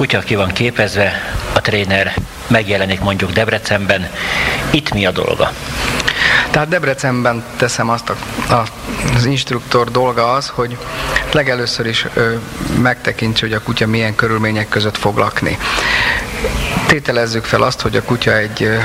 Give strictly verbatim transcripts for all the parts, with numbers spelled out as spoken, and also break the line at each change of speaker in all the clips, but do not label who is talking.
kutya ki van képezve, a tréner megjelenik mondjuk Debrecenben. Itt mi a dolga?
Tehát Debrecenben teszem azt, a, a, az instruktor dolga az, hogy legelőször is ö, megtekintse, hogy a kutya milyen körülmények között fog lakni. Tételezzük fel azt, hogy a kutya egy ö,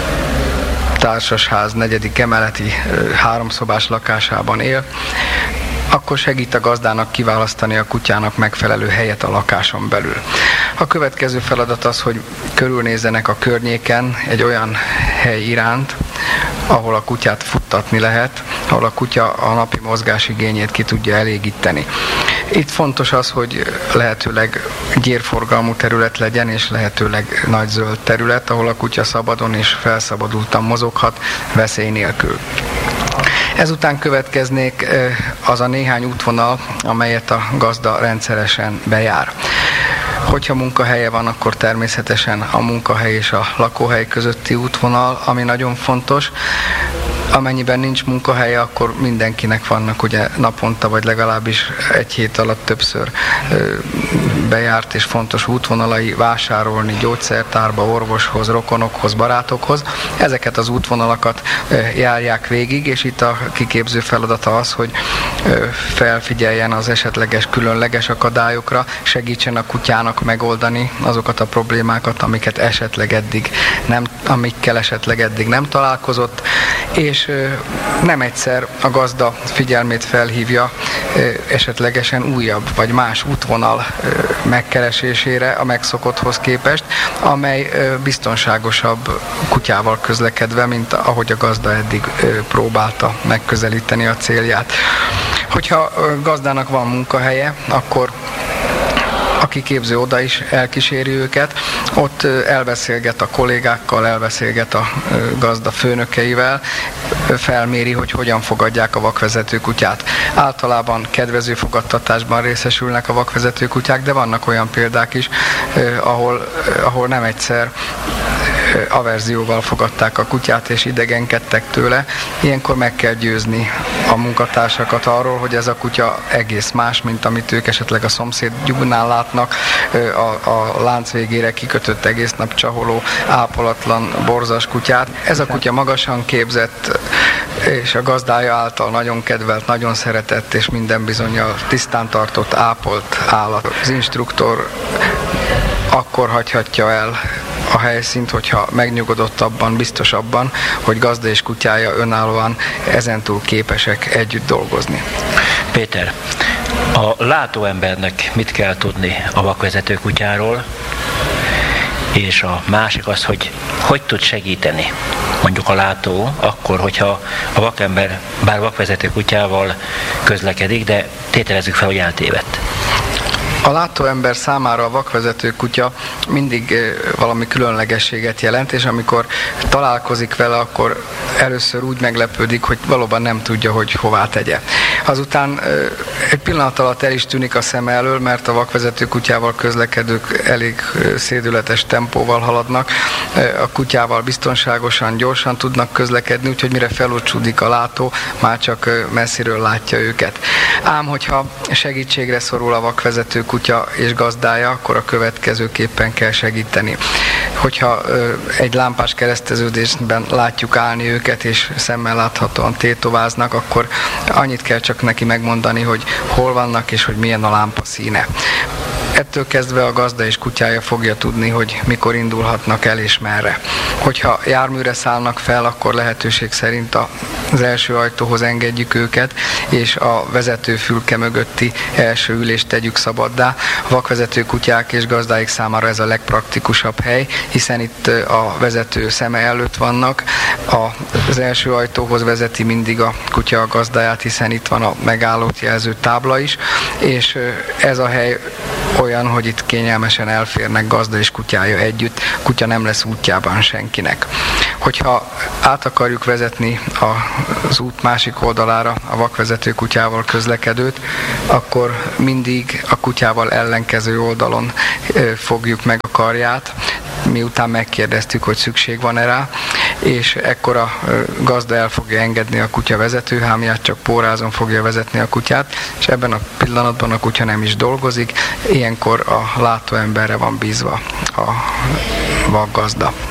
társasház negyedik emeleti ö, háromszobás lakásában él, akkor segít a gazdának kiválasztani a kutyának megfelelő helyet a lakáson belül. A következő feladat az, hogy körülnézzenek a környéken egy olyan hely iránt, ahol a kutyát futtatni lehet, ahol a kutya a napi mozgásigényét ki tudja elégíteni. Itt fontos az, hogy lehetőleg gyérforgalmú terület legyen, és lehetőleg nagy zöld terület, ahol a kutya szabadon és felszabadultan mozoghat, veszély nélkül. Ezután következnék az a néhány útvonal, amelyet a gazda rendszeresen bejár. Hogyha munkahelye van, akkor természetesen a munkahely és a lakóhely közötti útvonal, ami nagyon fontos. Amennyiben nincs munkahelye, akkor mindenkinek vannak ugye naponta, vagy legalábbis egy hét alatt többször ö, bejárt és fontos útvonalai, vásárolni gyógyszertárba, orvoshoz, rokonokhoz, barátokhoz. Ezeket az útvonalakat ö, járják végig, és itt a kiképző feladata az, hogy ö, felfigyeljen az esetleges különleges akadályokra, segítsen a kutyának megoldani azokat a problémákat, amiket esetleg eddig nem, amikkel esetleg eddig nem találkozott, és nem egyszer a gazda figyelmét felhívja esetlegesen újabb vagy más útvonal megkeresésére a megszokotthoz képest, amely biztonságosabb kutyával közlekedve, mint ahogy a gazda eddig próbálta megközelíteni a célját. Hogyha gazdának van munkahelye, akkor a kiképző oda is elkíséri őket, ott elbeszélget a kollégákkal, elbeszélget a gazda főnökeivel, felméri, hogy hogyan fogadják a vakvezető kutyát. Általában kedvező fogadtatásban részesülnek a vakvezető kutyák, de vannak olyan példák is, ahol, ahol nem egyszer averzióval fogadták a kutyát, és idegenkedtek tőle. Ilyenkor meg kell győzni a munkatársakat arról, hogy ez a kutya egész más, mint amit ők esetleg a szomszédjuknál látnak, a, a lánc végére kikötött egész nap csaholó, ápolatlan, borzas kutyát. Ez a kutya magasan képzett, és a gazdája által nagyon kedvelt, nagyon szeretett, és minden bizonnyal tisztán tartott, ápolt állat. Az instruktor akkor hagyhatja el a helyszínt, hogyha megnyugodott abban, biztos abban, hogy gazda és kutyája önállóan ezentúl képesek együtt dolgozni.
Péter, a látóembernek mit kell tudni a vakvezető kutyáról, és a másik az, hogy hogy tud segíteni mondjuk a látó akkor, hogyha a vakember bár vakvezető kutyával közlekedik, de tételezzük fel, hogy eltévedt.
A látóember számára a vakvezető kutya mindig valami különlegességet jelent, és amikor találkozik vele, akkor először úgy meglepődik, hogy valóban nem tudja, hogy hová tegye. Azután egy pillanat alatt el is tűnik a szem elől, mert a vakvezető kutyával közlekedők elég szédületes tempóval haladnak, a kutyával biztonságosan, gyorsan tudnak közlekedni, úgyhogy mire felolcsúdik a látó, már csak messziről látja őket. Ám hogyha segítségre szorul a vakvezető kutya és gazdája, akkor a következőképpen kell segíteni. Hogyha ö, egy lámpás kereszteződésben látjuk állni őket, és szemmel láthatóan tétováznak, akkor annyit kell csak neki megmondani, hogy hol vannak, és hogy milyen a lámpa színe. Ettől kezdve a gazda és kutyája fogja tudni, hogy mikor indulhatnak el és merre. Hogyha járműre szállnak fel, akkor lehetőség szerint az első ajtóhoz engedjük őket, és a vezetőfülke mögötti első ülést tegyük szabaddá. A vakvezető kutyák és gazdáik számára ez a legpraktikusabb hely, hiszen itt a vezető szeme előtt vannak. Az első ajtóhoz vezeti mindig a kutya a gazdáját, hiszen itt van a megállót jelző tábla is, és ez a hely olyan, hogy itt kényelmesen elférnek gazda és kutyája együtt, kutya nem lesz útjában senkinek. Hogyha át akarjuk vezetni az út másik oldalára a vakvezető kutyával közlekedőt, akkor mindig a kutyával ellenkező oldalon fogjuk meg a karját, miután megkérdeztük, hogy szükség van-e rá, és ekkor a gazda el fogja engedni a kutya vezetőhámját, csak pórázon fogja vezetni a kutyát, és ebben a pillanatban a kutya nem is dolgozik, ilyenkor a látóemberre van bízva a vakgazda.